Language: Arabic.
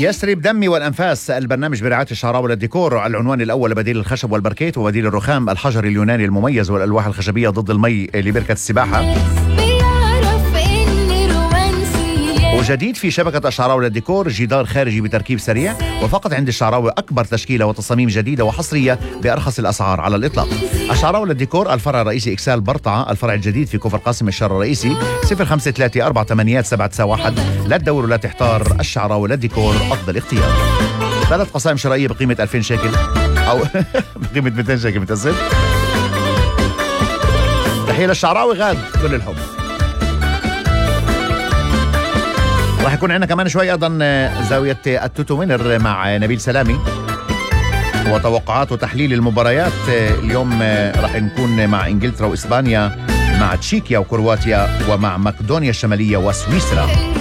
يسري بدمي والأنفاس، البرنامج برعاية الشعراوي للديكور. العنوان الأول: بديل الخشب والبركيت وبديل الرخام الحجري اليوناني المميز والألواح الخشبية ضد المي لبركة السباحة. وجديد في شبكة الشعراوي للديكور: جدار خارجي بتركيب سريع، وفقط عند الشعراوي أكبر تشكيلة وتصاميم جديدة وحصرية بأرخص الأسعار على الإطلاق. الشعراوي للديكور، الفرع الرئيسي إكسال برطعة، الفرع الجديد في كفر قاسم الشارع الرئيسي. 0534887797. لا تدور ولا تحتار، الشعراوي للديكور أفضل اختيار. 3 قصائم شرائية بقيمة 2000 شيكل أو بقيمة 200 شيكل متأسف. تحية للشعراوي غاد كل الحب. راح يكون عندنا كمان شوي أيضا زاوية التوتو وينر مع نبيل سلامي وتوقعات وتحليل المباريات. اليوم راح نكون مع إنجلترا وإسبانيا، مع تشيكيا وكرواتيا، ومع مقدونيا الشمالية وسويسرا.